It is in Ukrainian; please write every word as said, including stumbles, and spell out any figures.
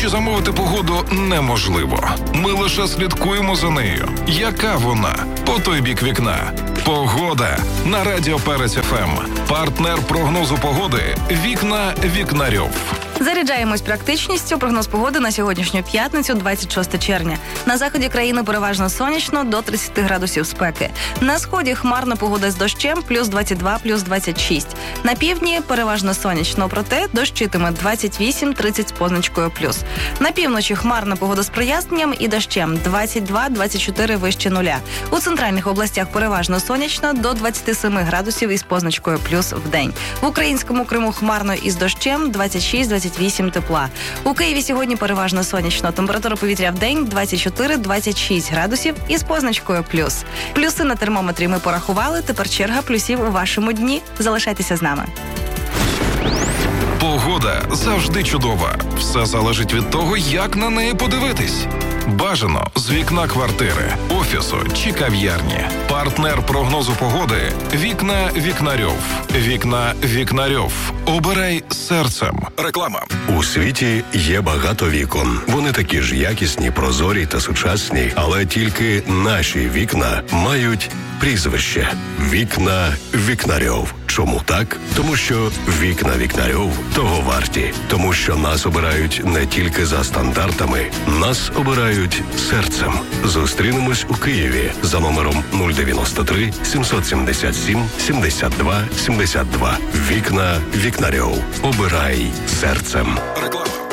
чи замовити погоду неможливо. Ми лише слідкуємо за нею. Яка вона? По той бік вікна. Погода на Радіо Перець еф ем. Партнер прогнозу погоди «Вікна Вікнарьов». Заряджаємось практичністю. Прогноз погоди на сьогоднішню п'ятницю, двадцять шостого червня. На заході країни переважно сонячно, до тридцять градусів спеки. На сході хмарна погода з дощем, плюс двадцять два, плюс двадцять шість. На півдні переважно сонячно, проте дощитиме двадцять вісім тридцять з позначкою плюс. На півночі хмарна погода з проясненням і дощем, двадцять два двадцять чотири вище нуля. У центральних областях переважно сонячно, до двадцять сім градусів із позначкою плюс в день. В українському Криму хмарно із дощем, двадцять шість двадцять вісім тепла. У Києві сьогодні переважно сонячно. Температура повітря в день двадцять чотири двадцять шість градусів із позначкою плюс. Плюси на термометрі ми порахували, тепер черга плюсів у вашому дні. Залишайтеся з нами. Погода завжди чудова. Все залежить від того, як на неї подивитись. Бажано з вікна квартири, офісу чи кав'ярні. Партнер прогнозу погоди «Вікна Вікнарьов». «Вікна Вікнарьов». Обирай серцем. Реклама. У світі є багато вікон. Вони такі ж якісні, прозорі та сучасні, але тільки наші вікна мають прізвище «Вікна Вікнарьов». Чому так? Тому що вікна Вікнарьов того варті. Тому що нас обирають не тільки за стандартами, нас обирають серцем. Зустрінемось у Києві за номером нуль дев'яносто три сімсот сімдесят сім сімдесят два сімдесят два. Вікна Вікнарьов. Обирай серцем. Реклама.